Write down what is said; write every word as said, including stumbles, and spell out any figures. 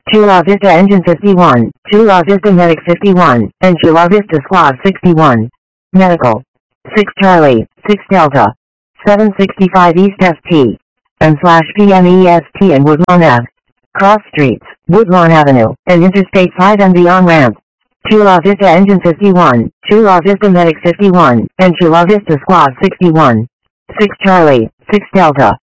Chula Vista Engine fifty-one, Chula Vista Medic fifty-one, and Chula Vista Squad sixty-one. Medical. six Charlie, six Delta. seven sixty-five East F T. And slash P M E S T and Woodlawn Ave. Cross Streets, Woodlawn Avenue, and Interstate five and the on-ramp. Chula Vista Engine fifty-one, Chula Vista Medic fifty-one, and Chula Vista Squad sixty-one. six Charlie, six Delta.